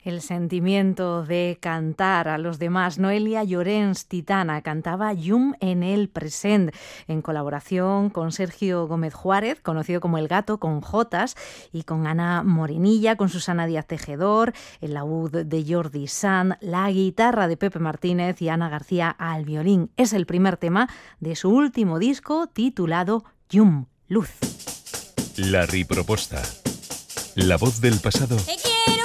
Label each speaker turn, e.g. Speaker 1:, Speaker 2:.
Speaker 1: El sentimiento de cantar a los demás. Noelia Llorens, Titana, cantaba Llum en el present, en colaboración con Sergio Gómez Juárez, conocido como El Gato, con Jotas, y con Ana Morenilla, con Susana Díaz Tejedor, el laúd de Jordi Sant, la guitarra de Pepe Martínez y Ana García al violín. Es el primer tema de su último disco titulado Llum, Luz.
Speaker 2: La riproposta. La voz del pasado